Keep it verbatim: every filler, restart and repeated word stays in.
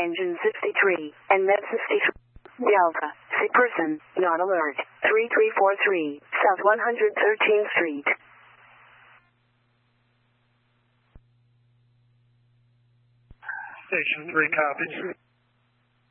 engine sixty-three, and med sixty-three. Delta, sick person, not alert, three three four three, South one hundred thirteenth Street. Station three copies.